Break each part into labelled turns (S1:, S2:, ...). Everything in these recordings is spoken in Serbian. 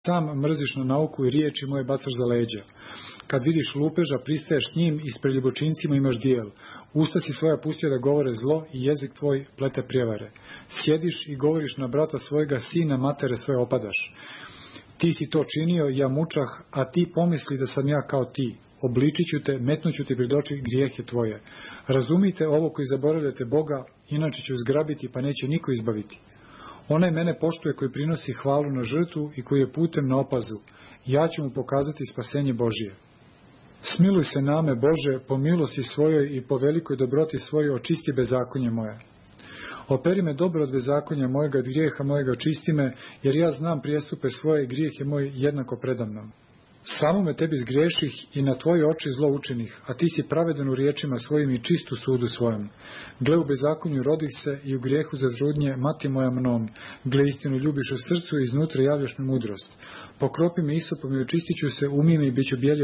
S1: sam mrziš na nauku i riječi moje bacaš za leđa. Kad vidiš lupeža, pristaješ s njim i s preljubočincima imaš dijel. Usta si svoja pustio da govore zlo i jezik tvoj plete prijevare. Sjediš i govoriš na brata svojega, sina matere svoje opadaš. Ti si to činio, ja mučah, a ti pomisli da sam ja kao ti. Obličit ću te, metnuću ti pred oči grijehe tvoje. Razumite ovo koji zaboravljate Boga, inače ću zgrabiti pa neće niko izbaviti. Onaj mene poštuje koji prinosi hvalu na žrtvu i koji je putem na opazu. Ja ću mu pokazati spasenje Božije. Smiluj se name, Bože, po milosti svojoj i po velikoj dobroti svojoj očisti bezakonje moje. Operi me dobro od bezakonja mojega, od grijeha mojega očisti me, jer ja znam prijestupe svoje i grijeh je moj jednako predamnom. Samo me tebi zgriješih i na tvoje oči zlo učinih, a ti si pravedan u riječima svojim i čist u sudu svojom. Gle u bezakonju rodih se i u grijehu zatrudnje, mati moja mnom. Gle istinu ljubiš u srcu i iznutra javljaš mi mudrost. Pokropi me isopom i očistit ću se, umij me i bit ću bijelji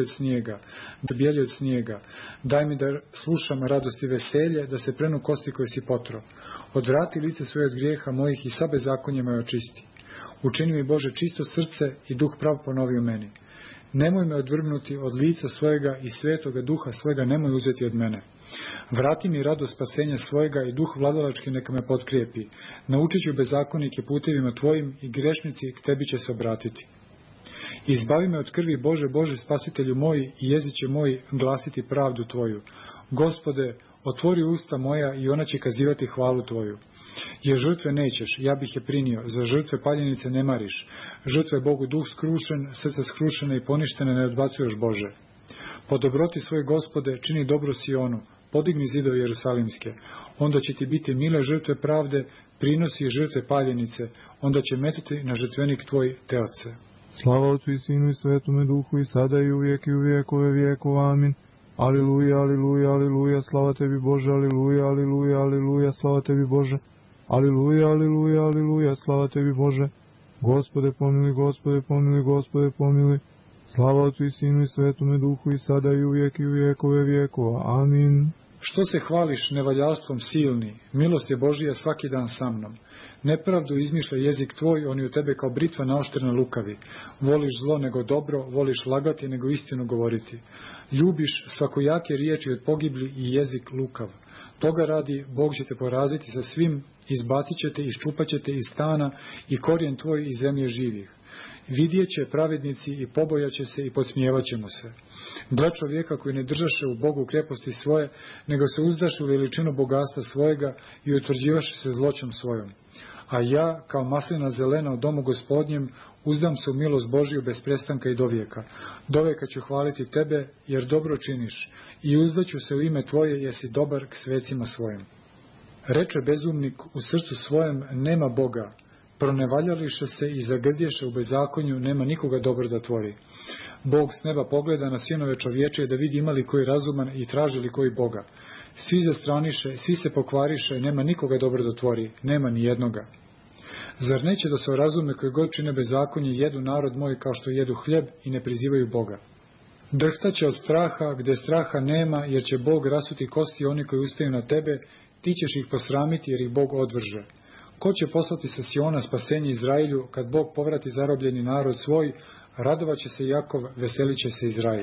S1: od snijega. Daj mi da slušam radost i veselje, da se prenu kosti koje si potro. Odvrati lice svoje od grijeha mojih i sa bezakonje moje očisti. Učini mi, Bože, čisto srce i duh prav ponovi u meni. Nemoj me odvrgnuti od lica svojega i svetoga duha svojega nemoj uzeti od mene. Vrati mi radost spasenja svojega i duh vladalački neka me potkrijepi. Naučit ću bezakonike putevima tvojim i grešnici k tebi će se obratiti. Izbavi me od krvi Bože, Bože, spasitelju moj i jezik će moj glasiti pravdu tvoju. Gospode, otvori usta moja i ona će kazivati hvalu tvoju. Jer žrtve nećeš, ja bih je prinio, za žrtve paljenice ne mariš. Žrtve Bogu duh skrušen, srce skrušene i poništene ne odbacuješ, Bože. Po dobroti svoj, Gospode, čini dobro Sionu, podigni zidove Jerusalimske. Onda će ti biti mile žrtve pravde, prinosi i žrtve paljenice, onda će metati na žrtvenik tvoj teoce.
S2: Slava Otcu i Sinu i Svetome Duhu i sada i uvijek i u vijekove vijekova. Amin. Aliluja, aliluja, aliluja, slava tebi Bože, aliluja, aliluja, aliluja, slava tebi Bože. Aliluja, aliluja, aliluja, slava tebi Bože. Gospode pomiluj, Gospode pomiluj, Gospode pomiluj. Slava Otcu i Sinu i Svetome Duhu i sada i uvijek i u vijekove vijekova. Amin.
S1: Što se hvališ nevaljalstvom silni, milost je Božija svaki dan sa mnom. Nepravdu izmišlja jezik tvoj, on je u tebe kao britva naoštrena lukavi. Voliš zlo nego dobro, voliš lagati nego istinu govoriti. Ljubiš svakojake riječi od pogibli i jezik lukav. Toga radi, Bog će te poraziti sa svim, izbacit će te, iščupat će te iz stana i korijen tvoj iz zemlje živih. Vidjet će pravednici i pobojaće se i podsmijevat ćemo se. Gle čovjeka koji ne držaše u Bogu kreposti svoje, nego se uzdaše u veličinu bogatstva svojega i utvrđivaše se zloćom svojom. A ja, kao maslina zelena u domu Gospodnjem, uzdam se u milost Božiju bez prestanka i dovijeka. Dovijeka ću hvaliti tebe, jer dobro činiš, i uzdaću se u ime tvoje, jer si dobar k svecima svojim. Reče bezumnik u srcu svojem, nema Boga. Pronevaljališe se i zagrdješe u bezakonju, nema nikoga dobro da tvori. Bog s neba pogleda na sinove čovječije da vidi ima li koji razuman i traži li koji Boga. Svi zastraniše, svi se pokvariše, nema nikoga dobro da tvori, nema ni jednoga. Zar neće da se razume koji god čine bezakonje jedu narod moj kao što jedu hljeb i ne prizivaju Boga? Drhtaće od straha gdje straha nema, jer će Bog rasuti kosti oni koji ustaju na tebe, ti ćeš ih posramiti jer ih Bog odvrže. Ko će poslati sa Siona spasenje Izraelju, kad Bog povrati zarobljeni narod svoj, radovat će se Jakov, veselit će se Izraelj.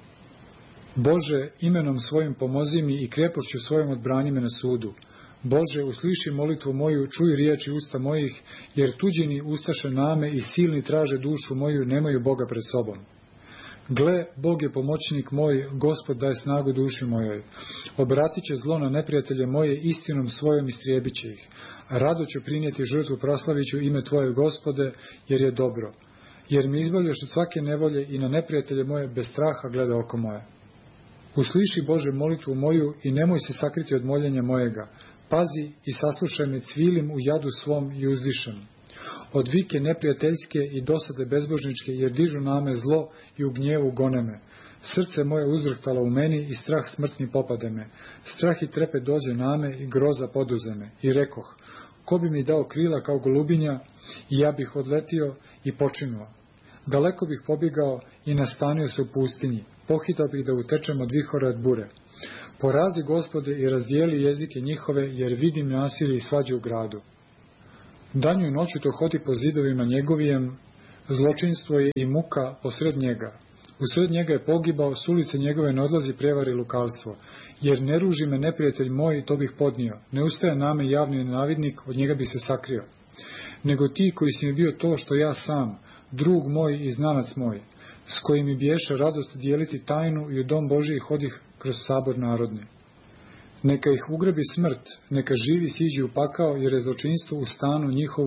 S1: Bože, imenom svojim pomozi mi i krepošću svojom odbrani me na sudu. Bože, usliši molitvu moju, čuj riječi usta mojih, jer tuđini ustaše name i silni traže dušu moju, nemaju Boga pred sobom. Gle, Bog je pomoćnik moj, Gospod daje snagu duši mojoj. Obratit će zlo na neprijatelje moje, istinom svojom istrijebit će ih. Rado ću prinijeti žrtvu, proslavit ću ime Tvoje, Gospode, jer je dobro. Jer mi izbavljaš od svake nevolje i na neprijatelje moje bez straha gleda oko moje. Usliši, Bože, molitvu moju i nemoj se sakriti od moljenja mojega. Pazi i saslušaj me, cvilim u jadu svom i uzdišem. Od vike neprijateljske i dosade bezbožničke, jer dižu na me zlo i u gnjevu gone me. Srce moje uzdrhtalo u meni i strah smrtni popade me. Strah i trepet dođe na me i groza poduze me. I rekoh, ko bi mi dao krila kao golubinja, i ja bih odletio i počinuo. Daleko bih pobjegao i nastanio se u pustinji. Pohitao bih da utečem od vihora od bure. Porazi, Gospode, i razdijeli jezike njihove, jer vidim nasilje i svađu u gradu. Danju i noću to hodi po zidovima njegovijem, Zločinstvo je i muka posred njega. Usred njega je pogibao, s ulice njegove ne odlazi prevari i lukavstvo. Jer ne ruži me neprijatelj moj, to bih podnio. Ne ustaje na me javni nenavidnik, od njega bi se sakrio. Nego ti koji si mi bio to što ja sam, drug moj i znanac moj, s kojim mi biješe radost dijeliti tajnu i u dom Božiji hodih kroz sabor narodni. Neka ih ugrebi smrt, neka živi siđu u pakao, jer je zločinstvo u stanu njihovu